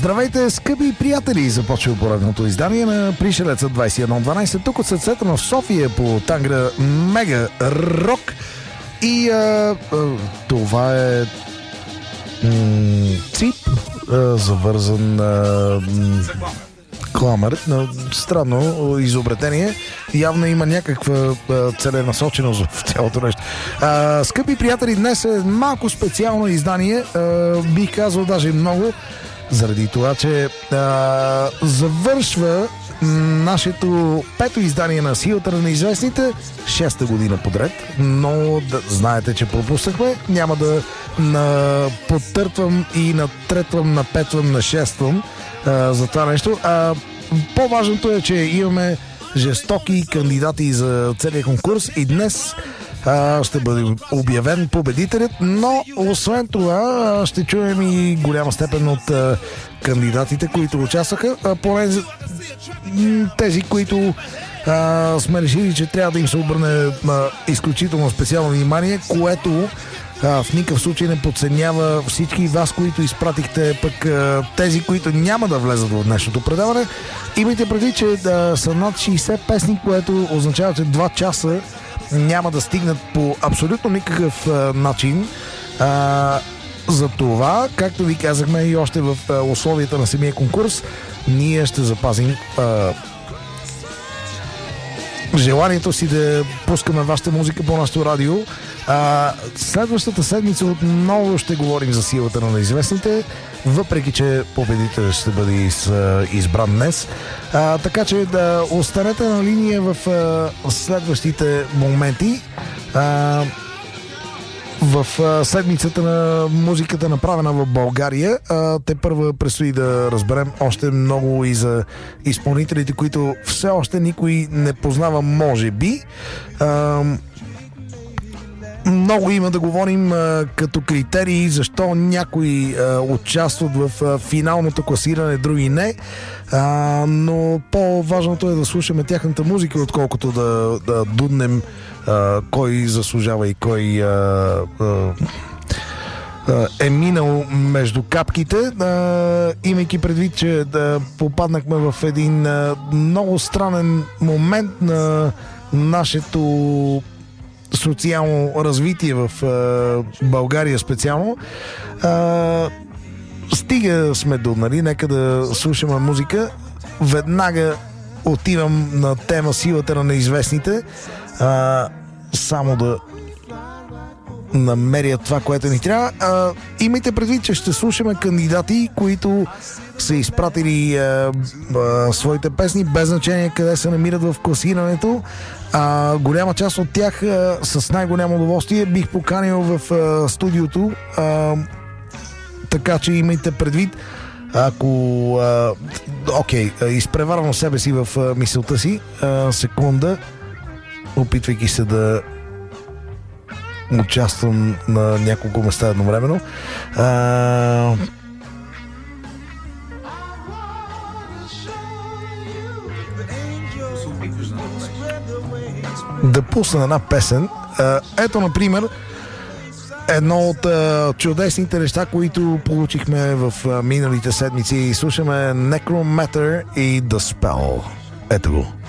Здравейте, скъпи приятели! Започва поредното издание на Пришелеца 2112. Тук от сърцето на София по Тангра Мега Рок. И това е цип, завързан кламър. Странно изобретение. Явно има някаква целенасоченост в цялото нещо. Скъпи приятели, днес е малко специално издание. Бих казал даже много, заради това, че завършва нашето пето издание на Силата на неизвестните, 6-та година подред, но знаете, че пропуснахме. Няма да потъртвам и натретвам, напетвам, нашествам за това нещо. По-важното е, че имаме жестоки кандидати за целия конкурс и днес ще бъде обявен победителят, но освен това ще чуем и голяма степен от кандидатите, които участваха, поне тези, които сме решили, че трябва да им се обърне изключително специално внимание, което в никакъв случай не подценява всички вас, които изпратихте, пък тези, които няма да влезат в днешното предаване. Имайте предвид, че са над 60 песни, което означава, че 2 часа няма да стигнат по абсолютно никакъв начин. За това, както ви казахме и още в условията на самия конкурс, ние ще запазим желанието си да пускаме вашата музика по нашото радио. Следващата седмица отново ще говорим за Силата на неизвестните, въпреки че победител ще бъде избран днес. Така че да останете на линия в следващите моменти. В седмицата на музиката, направена в България, те първа предстои да разберем още много и за изпълнителите, които все още никой не познава, може би. Много има да говорим като критерии, защо някои участват в финалното класиране, други не. Но по-важното е да слушаме тяхната музика, отколкото да дуднем кой заслужава и кой е минал между капките, имайки предвид, че попаднахме в един много странен момент на нашето социално развитие в България специално. Стига сме дуднали, нека да слушаме музика. Веднага отивам на тема Силата на неизвестните, само да намеря това, което ни трябва. Имайте предвид, че ще слушаме кандидати, които са изпратили своите песни, без значение къде се намират в класирането. Голяма част от тях с най-голямо удоволствие бих поканил в студиото, така че имайте предвид. Ако изпреварвам себе си в мисълта си, секунда, опитвайки се да участвам на няколко места едновременно. Да пусна една песен. Ето, например, едно от чудесните неща, които получихме в миналите седмици. Слушаме Necromatter и The Spell. Ето го.